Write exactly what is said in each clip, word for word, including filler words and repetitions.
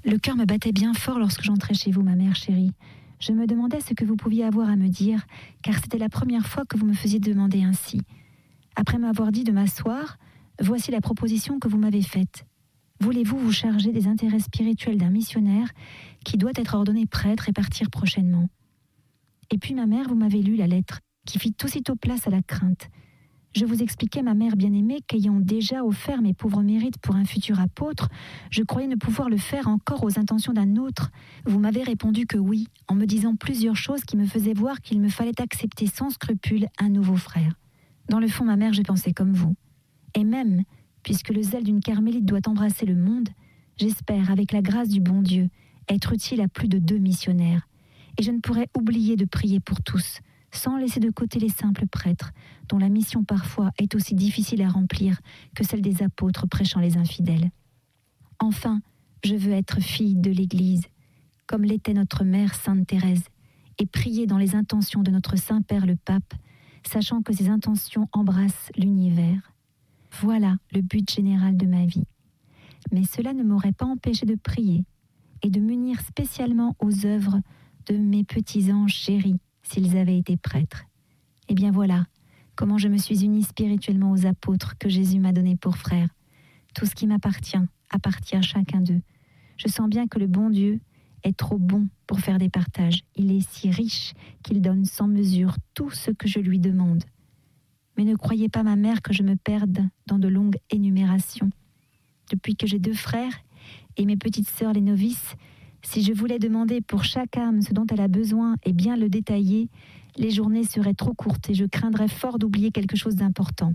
Le cœur me battait bien fort lorsque j'entrais chez vous, ma mère chérie. Je me demandais ce que vous pouviez avoir à me dire, car c'était la première fois que vous me faisiez demander ainsi. Après m'avoir dit de m'asseoir, voici la proposition que vous m'avez faite. Voulez-vous vous charger des intérêts spirituels d'un missionnaire qui doit être ordonné prêtre et partir prochainement ? Et puis ma mère, vous m'avez lu la lettre, qui fit aussitôt place à la crainte. Je vous expliquais, ma mère bien-aimée, qu'ayant déjà offert mes pauvres mérites pour un futur apôtre, je croyais ne pouvoir le faire encore aux intentions d'un autre. Vous m'avez répondu que oui, en me disant plusieurs choses qui me faisaient voir qu'il me fallait accepter sans scrupule un nouveau frère. Dans le fond, ma mère, je pensais comme vous. Et même, puisque le zèle d'une carmélite doit embrasser le monde, j'espère, avec la grâce du bon Dieu, être utile à plus de deux missionnaires. Et je ne pourrais oublier de prier pour tous, sans laisser de côté les simples prêtres, dont la mission parfois est aussi difficile à remplir que celle des apôtres prêchant les infidèles. Enfin, je veux être fille de l'Église, comme l'était notre mère Sainte Thérèse, et prier dans les intentions de notre Saint-Père le Pape, sachant que ces intentions embrassent l'univers. Voilà le but général de ma vie. Mais cela ne m'aurait pas empêché de prier et de m'unir spécialement aux œuvres de mes petits anges chéris, s'ils avaient été prêtres. Et bien voilà comment je me suis unie spirituellement aux apôtres que Jésus m'a donnés pour frères. Tout ce qui m'appartient appartient à chacun d'eux. Je sens bien que le bon Dieu est trop bon pour faire des partages. Il est si riche qu'il donne sans mesure tout ce que je lui demande. Mais ne croyez pas, ma mère, que je me perde dans de longues énumérations. Depuis que j'ai deux frères et mes petites sœurs les novices, si je voulais demander pour chaque âme ce dont elle a besoin et bien le détailler, les journées seraient trop courtes et je craindrais fort d'oublier quelque chose d'important.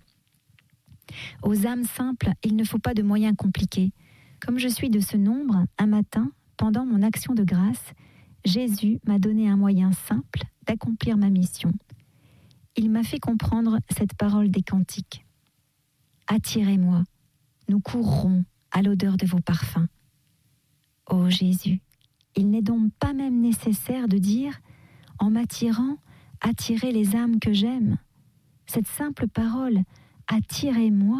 Aux âmes simples, il ne faut pas de moyens compliqués. Comme je suis de ce nombre, un matin, pendant mon action de grâce, Jésus m'a donné un moyen simple d'accomplir ma mission. Il m'a fait comprendre cette parole des cantiques. « Attirez-moi, nous courrons à l'odeur de vos parfums. » Ô Jésus, il n'est donc pas même nécessaire de dire « en m'attirant, attirez les âmes que j'aime ». Cette simple parole « attirez-moi »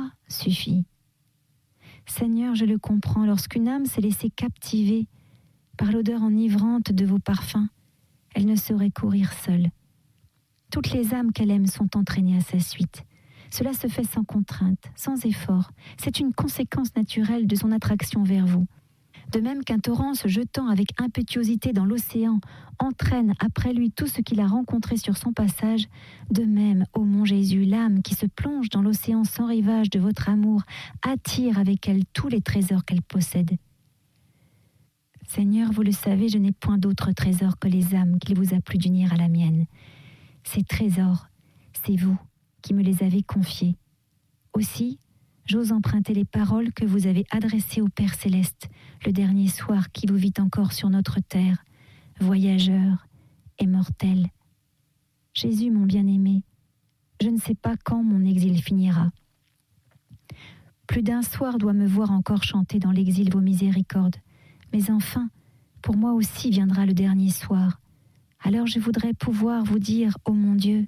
suffit. Seigneur, je le comprends, lorsqu'une âme s'est laissée captiver par l'odeur enivrante de vos parfums, elle ne saurait courir seule. Toutes les âmes qu'elle aime sont entraînées à sa suite. Cela se fait sans contrainte, sans effort. C'est une conséquence naturelle de son attraction vers vous. De même qu'un torrent se jetant avec impétuosité dans l'océan entraîne après lui tout ce qu'il a rencontré sur son passage, de même, ô mon Jésus, l'âme qui se plonge dans l'océan sans rivage de votre amour attire avec elle tous les trésors qu'elle possède. Seigneur, vous le savez, je n'ai point d'autre trésor que les âmes qu'il vous a plu d'unir à la mienne. Ces trésors, c'est vous qui me les avez confiés. Aussi, j'ose emprunter les paroles que vous avez adressées au Père Céleste le dernier soir qui vous vit encore sur notre terre, voyageur et mortel. Jésus, mon bien-aimé, je ne sais pas quand mon exil finira. Plus d'un soir doit me voir encore chanter dans l'exil vos miséricordes, mais enfin, pour moi aussi viendra le dernier soir. Alors je voudrais pouvoir vous dire, ô mon Dieu,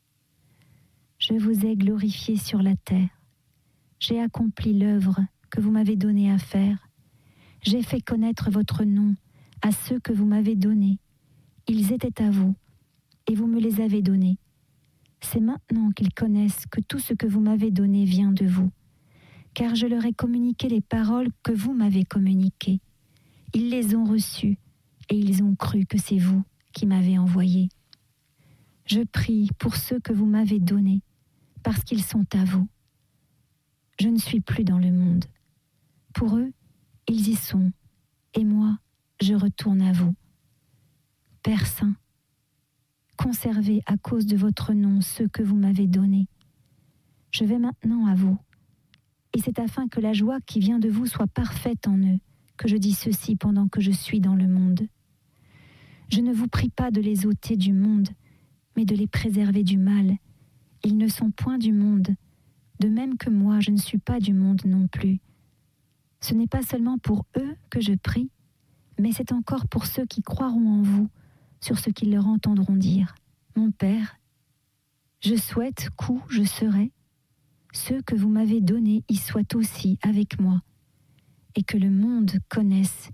je vous ai glorifié sur la terre. J'ai accompli l'œuvre que vous m'avez donné à faire. J'ai fait connaître votre nom à ceux que vous m'avez donnés. Ils étaient à vous, et vous me les avez donnés. C'est maintenant qu'ils connaissent que tout ce que vous m'avez donné vient de vous, car je leur ai communiqué les paroles que vous m'avez communiquées. Ils les ont reçues, et ils ont cru que c'est vous qui m'avez envoyé. Je prie pour ceux que vous m'avez donnés, parce qu'ils sont à vous. Je ne suis plus dans le monde. Pour eux, ils y sont, et moi, je retourne à vous. Père Saint, conservez à cause de votre nom ceux que vous m'avez donnés. Je vais maintenant à vous, et c'est afin que la joie qui vient de vous soit parfaite en eux, que je dis ceci pendant que je suis dans le monde. Je ne vous prie pas de les ôter du monde, mais de les préserver du mal. Ils ne sont point du monde, de même que moi je ne suis pas du monde non plus. Ce n'est pas seulement pour eux que je prie, mais c'est encore pour ceux qui croiront en vous, sur ce qu'ils leur entendront dire. Mon Père, je souhaite qu'où je serai, ceux que vous m'avez donnés y soient aussi avec moi, et que le monde connaisse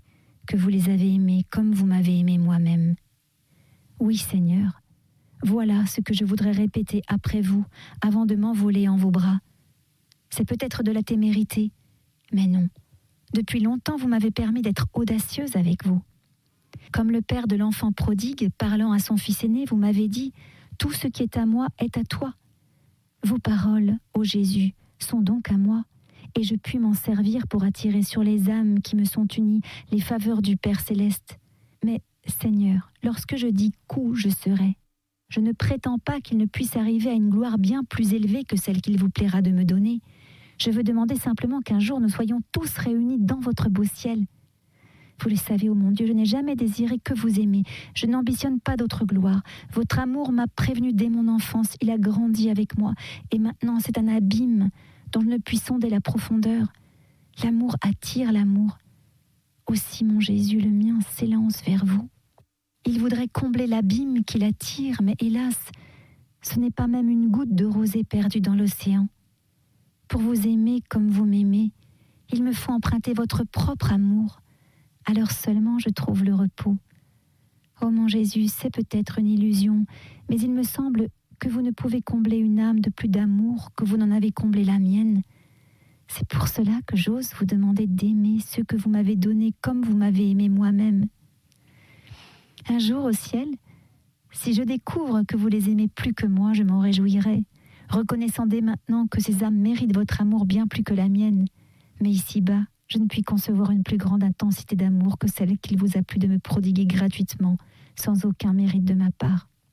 que vous les avez aimés comme vous m'avez aimé moi-même. Oui, Seigneur, voilà ce que je voudrais répéter après vous, avant de m'envoler en vos bras. C'est peut-être de la témérité, mais non. Depuis longtemps, vous m'avez permis d'être audacieuse avec vous. Comme le père de l'enfant prodigue, parlant à son fils aîné, vous m'avez dit « Tout ce qui est à moi est à toi ». Vos paroles, ô Jésus, sont donc à moi, et je puis m'en servir pour attirer sur les âmes qui me sont unies les faveurs du Père céleste. Mais, Seigneur, lorsque je dis « qu'où je serai », je ne prétends pas qu'il ne puisse arriver à une gloire bien plus élevée que celle qu'il vous plaira de me donner. Je veux demander simplement qu'un jour nous soyons tous réunis dans votre beau ciel. Vous le savez, ô mon Dieu, je n'ai jamais désiré que vous aimer. Je n'ambitionne pas d'autre gloire. Votre amour m'a prévenu dès mon enfance. Il a grandi avec moi. Et maintenant, c'est un abîme dont je ne puis sonder la profondeur. L'amour attire l'amour. Aussi, mon Jésus, le mien s'élance vers vous. Il voudrait combler l'abîme qui l'attire, mais hélas, ce n'est pas même une goutte de rosée perdue dans l'océan. Pour vous aimer comme vous m'aimez, il me faut emprunter votre propre amour. Alors seulement je trouve le repos. Oh mon Jésus, c'est peut-être une illusion, mais il me semble que vous ne pouvez combler une âme de plus d'amour que vous n'en avez comblé la mienne. C'est pour cela que j'ose vous demander d'aimer ceux que vous m'avez donnés comme vous m'avez aimé moi-même. Un jour au ciel, si je découvre que vous les aimez plus que moi, je m'en réjouirai, reconnaissant dès maintenant que ces âmes méritent votre amour bien plus que la mienne. Mais ici-bas, je ne puis concevoir une plus grande intensité d'amour que celle qu'il vous a plu de me prodiguer gratuitement, sans aucun mérite de ma part.